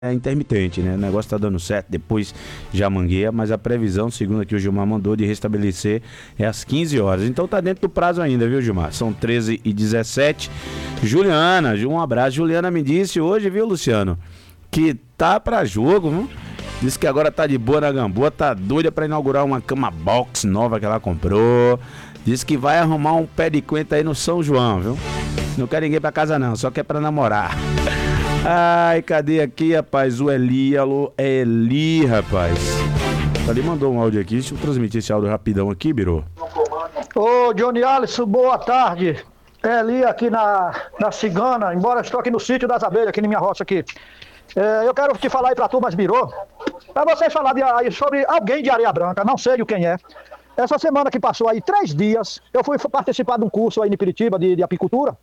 é intermitente, né? O negócio tá dando certo, depois já mangueia, mas a previsão, segundo aqui o Gilmar mandou, de restabelecer é às 15 horas. Então tá dentro do prazo ainda, viu, Gilmar? São 13h17. Juliana, um abraço. Juliana me disse hoje, viu, Luciano, que tá pra jogo, viu? Disse que agora tá de boa na Gamboa, tá doida pra inaugurar uma cama box nova que ela comprou. Disse que vai arrumar um pé de quenta aí no São João, viu? Não quer ninguém pra casa não, só quer pra namorar. Ai, cadê aqui, rapaz? O Eli, alô, Eli, rapaz. Ali mandou um áudio aqui, deixa eu transmitir esse áudio rapidão aqui, Biro. Ô, Johnny Alisson, boa tarde. Eli aqui na Cigana, embora eu estou aqui no sítio das abelhas, aqui na minha roça aqui. Eu quero te falar aí pra tu, mas Biro, pra vocês falar sobre alguém de Areia Branca, não sei quem é. Essa semana que passou aí, 3 dias, eu fui participar de um curso aí em Piritiba de apicultura.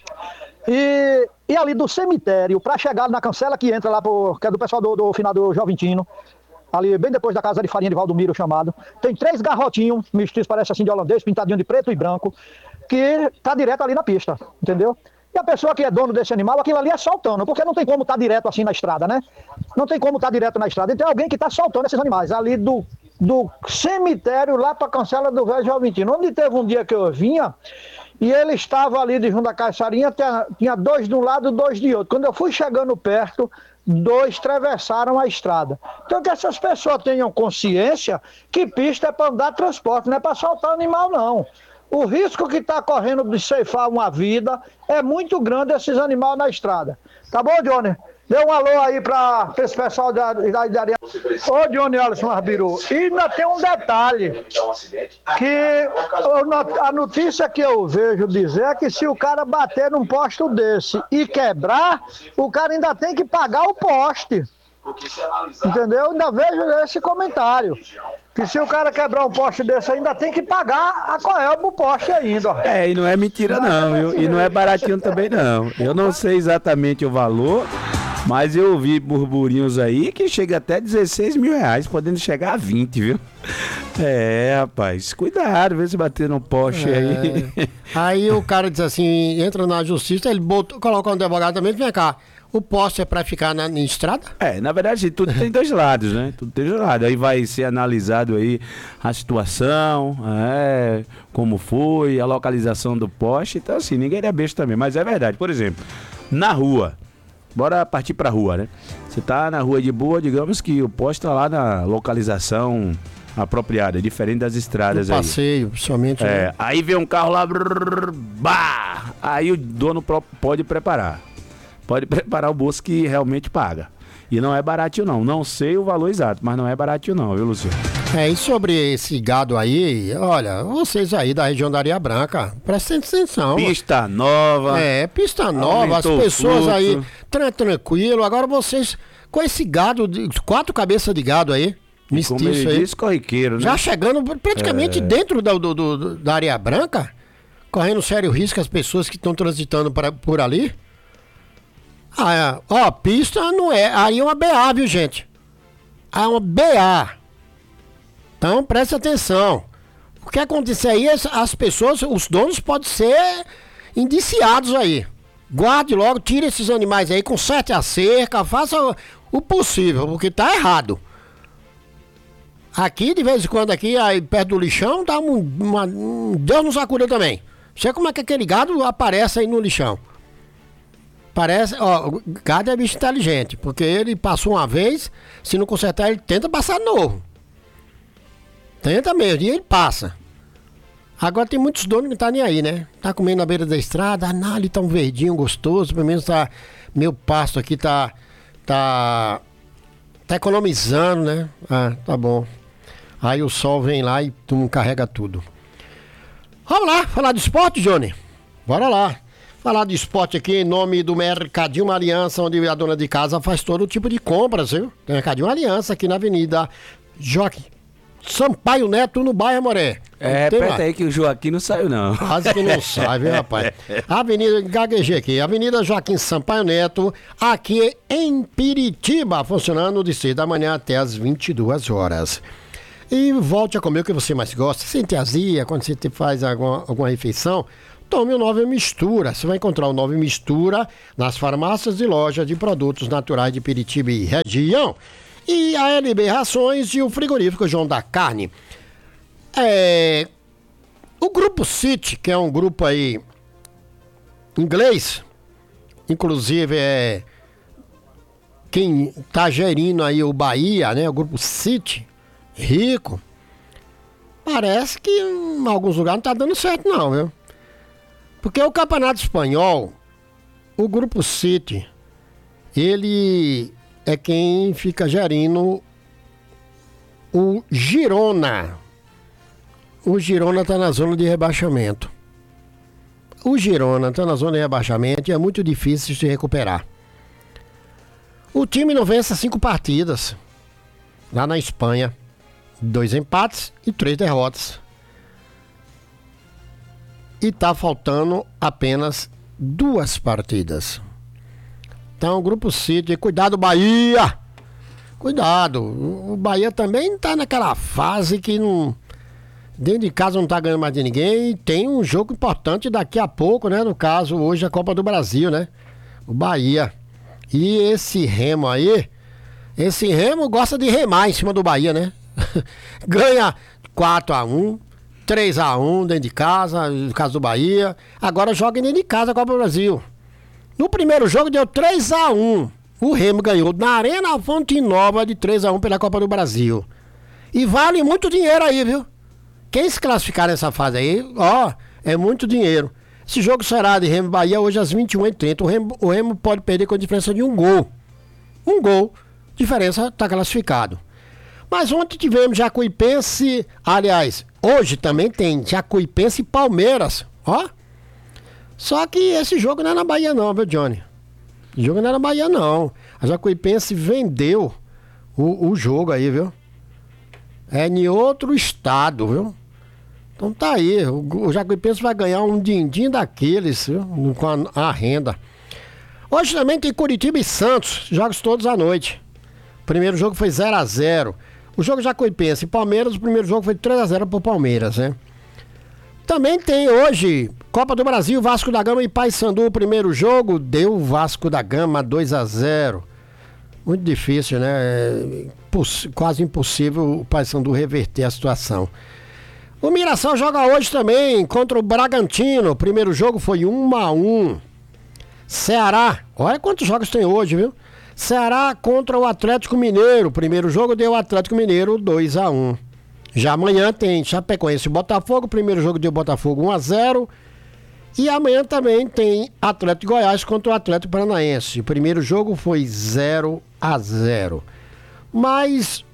E ali do cemitério, para chegar na cancela que entra lá, que é do pessoal do finado Joventino, ali bem depois da casa de farinha de Valdomiro chamado, tem 3 garrotinhos, mestiços, parece assim de holandês, pintadinho de preto e branco, que tá direto ali na pista, entendeu? E a pessoa que é dono desse animal, aquilo ali é soltando, porque não tem como estar direto assim na estrada, né? Não tem como estar direto na estrada. Então é alguém que está soltando esses animais, ali do cemitério lá para a cancela do velho Joventino, onde teve um dia que eu vinha, e ele estava ali de junto da caixarinha, tinha 2 de um lado, 2 de outro. Quando eu fui chegando perto, 2 atravessaram a estrada. Então que essas pessoas tenham consciência que pista é para andar transporte, não é para soltar animal não. O risco que está correndo de ceifar uma vida é muito grande esses animais na estrada. Tá bom, Johnny? Dê um alô aí para esse pessoal da área. Ô, Johnny Alisson Arbiru, e ainda tem um detalhe, que a notícia que eu vejo dizer é que se o cara bater num poste desse e quebrar, o cara ainda tem que pagar o poste. Entendeu? Ainda vejo esse comentário. Que se o cara quebrar um poste desse, ainda tem que pagar a coelba o poste ainda. Ó. E não é mentira não, viu? E não é baratinho também não. Eu não sei exatamente o valor, mas eu vi burburinhos aí que chega até 16 mil reais, podendo chegar a 20, viu? Rapaz, cuidado, vê se bater no poste aí. Aí o cara diz assim, entra na justiça, ele coloca um advogado também, vem cá. O poste é para ficar na estrada? Na verdade, tudo tem 2 lados, né? Tudo tem 2 lados. Aí vai ser analisado aí a situação, como foi, a localização do poste. Então, assim, ninguém é besta também. Mas é verdade. Por exemplo, na rua. Bora partir pra rua, né? Você tá na rua de boa, digamos que o poste tá lá na localização apropriada, diferente das estradas aí. Passeio, principalmente. Né? Aí vem um carro lá, aí o dono pode preparar. Pode preparar o bolso que realmente paga. E não é baratinho não. Não sei o valor exato, mas não é baratinho não, viu, Luciano? E sobre esse gado aí, olha, vocês aí da região da Areia Branca, prestem atenção. Pista nova. Pista nova, as pessoas aí, tranquilo. Agora vocês, com esse gado, 4 cabeças de gado aí, mestiço aí. Diz, corriqueiro, né? Já chegando praticamente dentro da Areia Branca, correndo sério risco as pessoas que estão transitando por ali. Pista não é. Aí é uma BA, viu, gente? É uma BA. Então, preste atenção. O que acontecer aí, as pessoas, os donos podem ser indiciados aí. Guarde logo, tire esses animais aí, conserte a cerca, faça o possível, porque tá errado. Aqui, de vez em quando, aqui, aí perto do lixão, dá Deus nos acuda também. Não sei como é que aquele gado aparece aí no lixão. Parece, o gado é bicho inteligente, porque ele passou uma vez, se não consertar, ele tenta passar de novo. Tenta mesmo, e ele passa. Agora tem muitos donos que não tá nem aí, né? Tá comendo na beira da estrada, ali tá um verdinho gostoso, pelo menos tá, meu pasto aqui tá economizando, né? Tá bom. Aí o sol vem lá e tu carrega tudo. Vamos lá, falar de esporte, Johnny? Bora lá. Falar de esporte aqui em nome do Mercadinho Aliança, onde a dona de casa faz todo tipo de compras, viu? Tem Mercadinho Aliança aqui na Avenida Joaquim Sampaio Neto, no bairro Amoré. Aperta aí que o Joaquim não saiu, não. Quase que não sai, viu, rapaz? Avenida, gaguejei aqui, Avenida Joaquim Sampaio Neto, aqui em Piritiba, funcionando de 6 da manhã até as 22 horas. E volte a comer o que você mais gosta. Sem azia, quando você faz alguma refeição, tome o Nova Mistura. Você vai encontrar o Nova Mistura nas farmácias e lojas de produtos naturais de Piritiba e região. E a LB Rações e o frigorífico João da Carne. O Grupo City, que é um grupo aí inglês, inclusive quem tá gerindo aí o Bahia, né? O Grupo City, rico. Parece que em alguns lugares não tá dando certo não, viu? Porque o Campeonato Espanhol, o Grupo City, ele é quem fica gerindo o Girona. O Girona tá na zona de rebaixamento. O Girona tá na zona de rebaixamento e é muito difícil de se recuperar. O time não vence 5 partidas lá na Espanha. 2 empates e 3 derrotas. E tá faltando apenas 2 partidas. Então, o Grupo City, cuidado, Bahia! Cuidado, o Bahia também tá naquela fase que não... Dentro de casa não tá ganhando mais de ninguém. E tem um jogo importante daqui a pouco, né? No caso, hoje a Copa do Brasil, né? O Bahia. E esse Remo aí... Esse Remo gosta de remar em cima do Bahia, né? Ganha 4-1, 3-1 dentro de casa, no caso do Bahia. Agora joga dentro de casa a Copa do Brasil. No primeiro jogo deu 3-1. O Remo ganhou na Arena Fonte Nova de 3-1 pela Copa do Brasil. E vale muito dinheiro aí, viu? Quem se classificar nessa fase aí, é muito dinheiro. Esse jogo será de Remo Bahia hoje às 21h30. O Remo pode perder com a diferença de um gol. Um gol, diferença, tá classificado. Mas ontem tivemos Jacuipense, aliás, hoje também tem Jacuipense e Palmeiras, Só que esse jogo não é na Bahia não, viu, Johnny? Esse jogo não é na Bahia não. A Jacuipense vendeu o jogo aí, viu? É em outro estado, viu? Então tá aí, o Jacuipense vai ganhar um din-din daqueles, viu? Com a renda. Hoje também tem Curitiba e Santos, jogos todos à noite. O primeiro jogo foi 0-0. O jogo Jacuipense e Palmeiras, o primeiro jogo foi 3-0 pro Palmeiras, né? Também tem hoje Copa do Brasil, Vasco da Gama e Paysandu. O primeiro jogo deu Vasco da Gama 2-0. Muito difícil, né? Quase impossível o Paysandu reverter a situação. O Mirassol joga hoje também contra o Bragantino. O primeiro jogo foi 1-1. Ceará, olha quantos jogos tem hoje, viu? Ceará contra o Atlético Mineiro. O primeiro jogo deu Atlético Mineiro 2-1. Já amanhã tem Chapecoense e Botafogo. O primeiro jogo deu Botafogo 1-0. E amanhã também tem Atlético Goiás contra o Atlético Paranaense. O primeiro jogo foi 0-0. Mas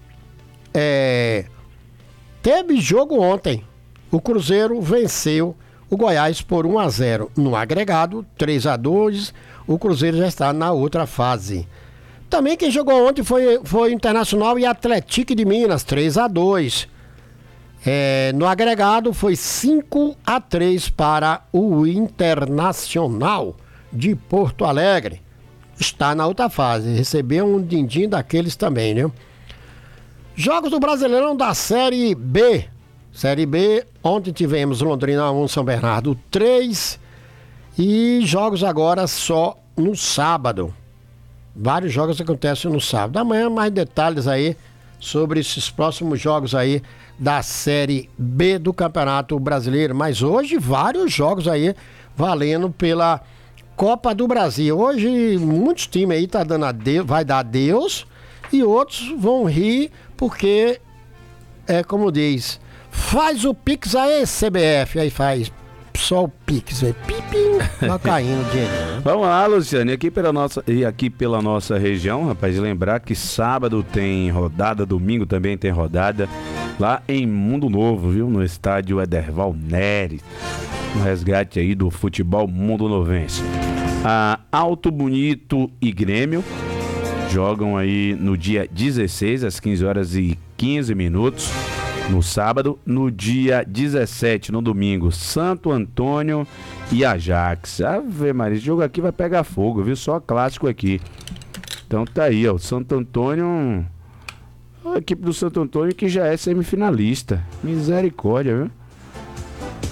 teve jogo ontem. O Cruzeiro venceu o Goiás por 1-0. No agregado, 3-2. O Cruzeiro já está na outra fase. Também quem jogou ontem foi Internacional e Atlético de Minas, 3-2. No agregado foi 5-3 para o Internacional de Porto Alegre. Está na outra fase, recebeu um din-din daqueles também, né? Jogos do Brasileirão da Série B. Série B, ontem tivemos Londrina 1, São Bernardo 3. E jogos agora só no sábado. Vários jogos acontecem no sábado. Amanhã mais detalhes aí sobre esses próximos jogos aí da Série B do Campeonato Brasileiro. Mas hoje vários jogos aí valendo pela Copa do Brasil. Hoje muitos times aí tá dando vai dar adeus e outros vão rir porque como diz, faz o Pix aí, CBF, aí faz só o Pix, pipim, tá caindo o dinheiro. Vamos lá, Luciano, e aqui pela nossa região, rapaz, lembrar que sábado tem rodada, domingo também tem rodada, lá em Mundo Novo, viu, no estádio Ederval Neres, um resgate aí do futebol mundo novense. Alto Bonito e Grêmio jogam aí no dia 16, às 15h15, no sábado. No dia 17, no domingo, Santo Antônio e Ajax. Ave Maria, esse jogo aqui vai pegar fogo, viu? Só clássico aqui. Então tá aí, ó, o Santo Antônio, a equipe do Santo Antônio que já é semifinalista. Misericórdia, viu?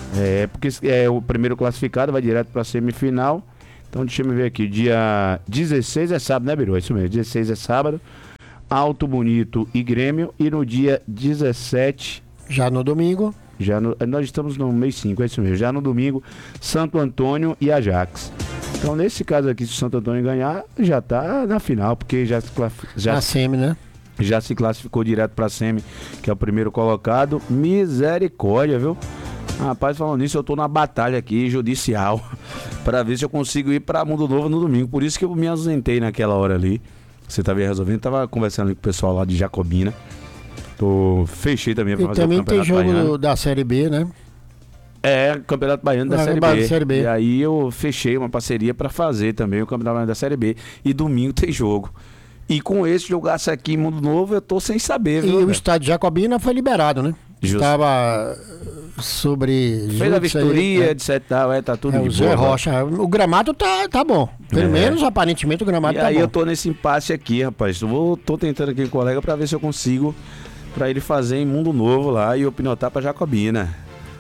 Porque o primeiro classificado vai direto para a semifinal. Então deixa eu ver aqui, dia 16 é sábado, né, Biru? É isso mesmo, 16 é sábado, Alto Bonito e Grêmio, e no dia 17... Já no domingo. Nós estamos no mês 5, é isso mesmo, já no domingo, Santo Antônio e Ajax. Então nesse caso aqui, se o Santo Antônio ganhar, já tá na final, porque Na semi, né? Já se classificou direto pra semi, que é o primeiro colocado. Misericórdia, viu? Rapaz, falando nisso, eu tô na batalha aqui judicial para ver se eu consigo ir para Mundo Novo no domingo. Por isso que eu me ausentei naquela hora ali. Você tava resolvendo, tava conversando ali com o pessoal lá de Jacobina. Fechei também para fazer o Campeonato Baiano. E também tem jogo Baiano da Série B, né? Campeonato Baiano da Série B. E aí eu fechei uma parceria para fazer também o Campeonato Baiano da Série B. E domingo tem jogo. E com esse jogaço aqui em Mundo Novo, eu tô sem saber, viu? E o estádio de Jacobina foi liberado, né? Justo. Estava sobre... Fez a vistoria, etc. Tá tudo de boa. Zé Rocha. O gramado tá bom. Pelo menos, aparentemente, o gramado tá bom. E aí eu tô nesse impasse aqui, rapaz. Tô tentando aqui com o colega para ver se eu consigo, para ele fazer em Mundo Novo lá e eu pinotar pra Jacobina.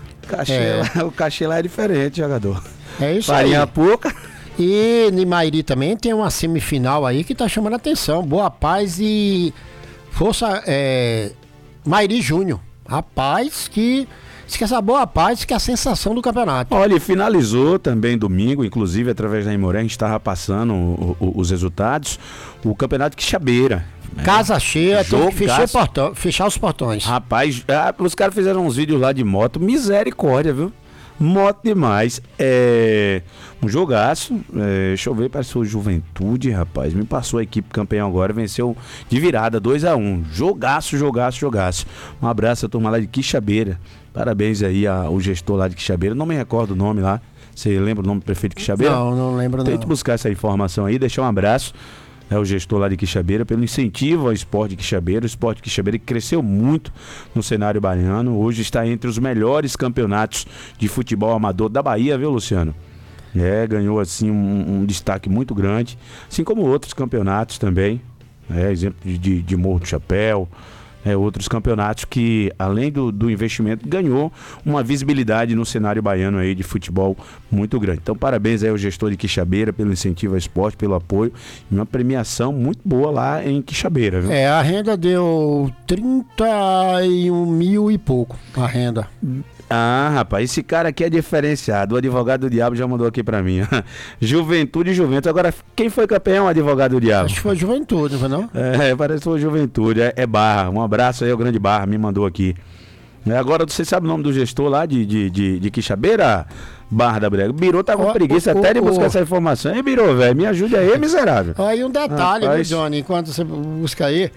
O cachê lá é diferente, jogador. É isso Farinha aí. pouca. E em Mairi também tem uma semifinal aí que tá chamando a atenção. Boa Paz e Força Mairi Júnior. Rapaz, que essa Boa Paz que é a sensação do campeonato. Olha, finalizou também domingo, inclusive através da Imoré, a gente estava passando os resultados. O campeonato Quixabeira. Casa cheia, tem que fechar os portões. Rapaz, os caras fizeram uns vídeos lá de moto, misericórdia, viu? Moto demais. Um jogaço. Deixa eu ver, parece o Juventude, rapaz. Me passou a equipe campeão agora, venceu de virada, 2-1. Jogaço. Um abraço à turma lá de Quixabeira. Parabéns aí ao gestor lá de Quixabeira. Não me recordo o nome lá. Você lembra o nome do prefeito de Quixabeira? Não lembro. Tente buscar essa informação aí, deixar um abraço. O gestor lá de Quixabeira, pelo incentivo ao esporte de Quixabeira. O esporte de Quixabeira que cresceu muito no cenário baiano. Hoje está entre os melhores campeonatos de futebol amador da Bahia, viu, Luciano? Ganhou assim um destaque muito grande, assim como outros campeonatos também. Exemplo de Morro do Chapéu. Outros campeonatos que, além do investimento, ganhou uma visibilidade no cenário baiano aí de futebol muito grande. Então, parabéns aí ao gestor de Quixabeira pelo incentivo ao esporte, pelo apoio e uma premiação muito boa lá em Quixabeira, viu? A renda deu 31 mil e pouco, a renda. Rapaz, esse cara aqui é diferenciado. O advogado do diabo já mandou aqui pra mim. Juventude. Agora, quem foi campeão, advogado do diabo? Acho que foi Juventude, não foi não? Parece que foi Juventude. É Barra. Um abraço aí ao grande Barra, me mandou aqui. Agora, você sabe o nome do gestor lá de Quixabeira? Barra da Brega. Birô tá com preguiça até de buscar essa informação. Birô, velho, me ajude aí, miserável. Aí um detalhe, viu, Johnny? Enquanto você busca aí,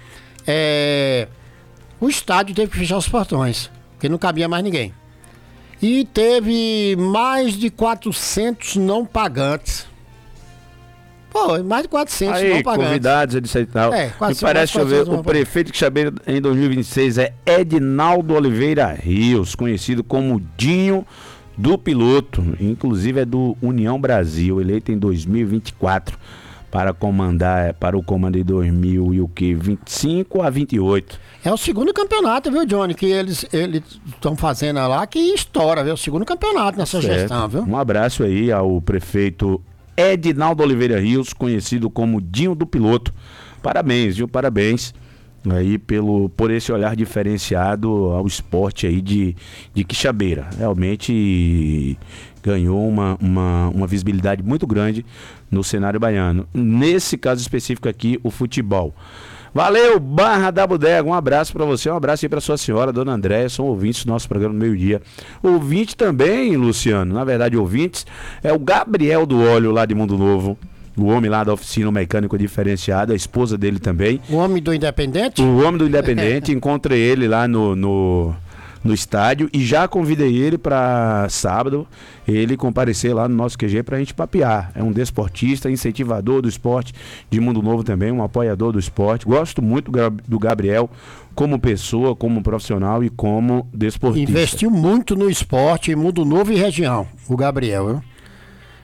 o estádio teve que fechar os portões, porque não cabia mais ninguém. E teve mais de 400 não pagantes. Mais de 400 aí, não pagantes. Convidados, etc e tal. Me parece, deixa eu ver, o prefeito de Quixabeira em 2026 é Edinaldo Oliveira Rios, conhecido como Dinho do Piloto. Inclusive é do União Brasil, eleito em 2024 para o comando de 2025 a 28. É o segundo campeonato, viu, Johnny, que eles estão fazendo lá, que estoura, viu? O segundo campeonato nessa gestão, viu? Um abraço aí ao prefeito Edinaldo Oliveira Rios, conhecido como Dinho do Piloto. Parabéns, viu? Parabéns aí por esse olhar diferenciado ao esporte aí de Quixabeira. Realmente ganhou uma visibilidade muito grande no cenário baiano. Nesse caso específico aqui, o futebol. Valeu, Barra da Bodega, um abraço pra você, um abraço aí pra sua senhora, dona Andréia, são ouvintes do nosso programa no meio-dia. Ouvinte também, Luciano, na verdade ouvintes, é o Gabriel do Óleo lá de Mundo Novo, o homem lá da oficina mecânico diferenciado, a esposa dele também. O homem do Independente? O homem do Independente, encontrei ele lá no estádio e já convidei ele para sábado ele comparecer lá no nosso QG pra gente papear. É um desportista, incentivador do esporte de Mundo Novo também, um apoiador do esporte. Gosto muito do Gabriel como pessoa, como profissional e como desportista. Investiu muito no esporte em Mundo Novo e região, o Gabriel, viu?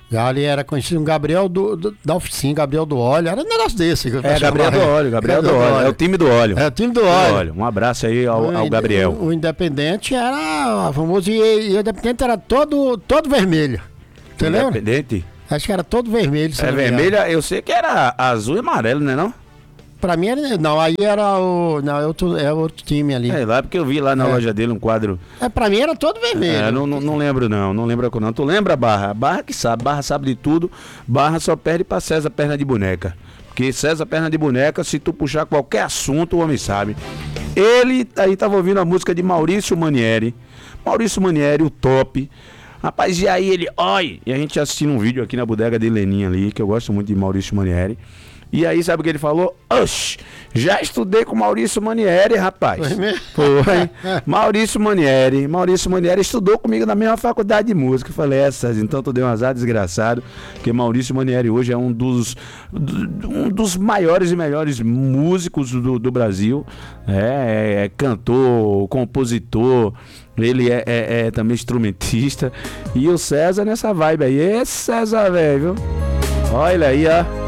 Já ali era conhecido um Gabriel da oficina, Gabriel do Óleo, era um negócio desse. Gabriel do Óleo, é o time do Óleo. É o time do Óleo. Um abraço aí ao Gabriel. O Independente era famoso e o Independente era todo vermelho. Você lembra? Independente? Acho que era todo vermelho. Vermelho, eu sei que era azul e amarelo, né não? Pra mim era. Não, aí era o. Não, é outro time ali. Lá porque eu vi lá na loja dele um quadro. Pra mim era todo vermelho. Não lembro não lembro não. Tu lembra Barra? Barra que sabe, Barra sabe de tudo. Barra só perde pra César Perna de Boneca. Porque César Perna de Boneca, se tu puxar qualquer assunto, o homem sabe. Ele aí tava ouvindo a música de Maurício Manieri. Maurício Manieri, o top. Rapaz, e aí ele, olha, e a gente assistindo um vídeo aqui na bodega de Leninha ali, que eu gosto muito de Maurício Manieri. E aí, sabe o que ele falou? Oxi, já estudei com Maurício Manieri, rapaz. Foi mesmo? Foi. Maurício Manieri estudou comigo na mesma faculdade de música. Eu falei, então tu deu um azar desgraçado, porque Maurício Manieri hoje é um dos maiores e melhores músicos do Brasil. É cantor, compositor, ele é também instrumentista. E o César nessa vibe aí. Esse César, velho, viu? Olha aí, ó.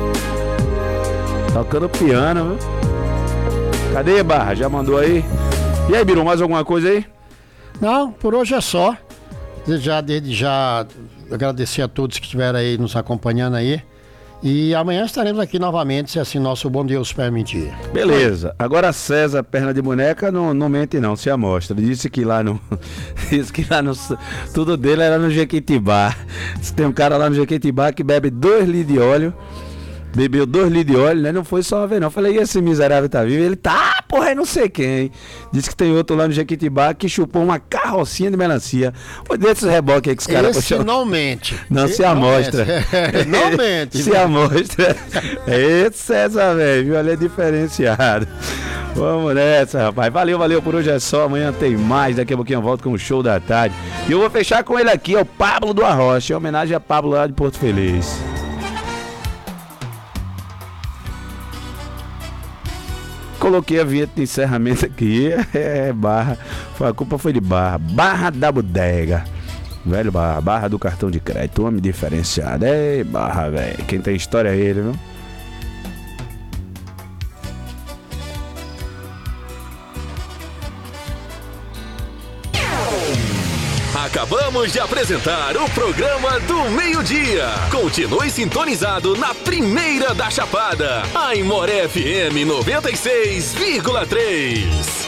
Tocando piano, viu? Cadê, Barra? Já mandou aí? E aí, Biru, mais alguma coisa aí? Não, por hoje é só. Desde já agradecer a todos que estiveram aí nos acompanhando aí. E amanhã estaremos aqui novamente, se assim nosso bom Deus permitir. Beleza. Agora César Perna de Boneca não mente não, se amostra. Disse que lá no tudo dele era no Jequitibá. Tem um cara lá no Jequitibá que bebe 2 litros de óleo. Bebeu 2 litros de óleo, né? Não foi só uma vez não. Falei, e esse miserável tá vivo? Ele tá, porra, é não sei quem. Disse que tem outro lá no Jequitibá que chupou uma carrocinha de melancia. Foi desses reboques aí que os caras... Esse não mente. Não, se amostra. Não mente. Se amostra. Esse César, velho, viu? Ele é diferenciado. Vamos nessa, rapaz. Valeu por hoje é só. Amanhã tem mais. Daqui a pouquinho eu volto com o show da tarde. E eu vou fechar com ele aqui, ó, o Pablo do Arrocha. Em homenagem a Pablo lá de Porto Feliz. Coloquei a vinheta de encerramento aqui. Barra. A culpa foi de Barra. Barra da bodega. Velho Barra. Barra do cartão de crédito. Homem diferenciado. Barra, velho. Quem tem história é ele, viu? Acabamos de apresentar o programa do meio-dia. Continue sintonizado na primeira da Chapada, a Aimoré FM 96,3.